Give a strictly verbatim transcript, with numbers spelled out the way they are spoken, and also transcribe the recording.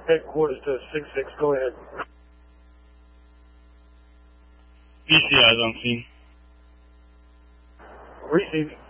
Headquarters to six six, go ahead. B C I's on scene. Receiving.